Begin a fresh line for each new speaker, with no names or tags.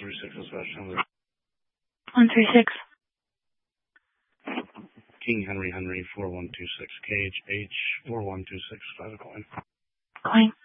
136 dispatch number.
136.
King Henry 4126, KHH 4126, 5 coin.
Coin.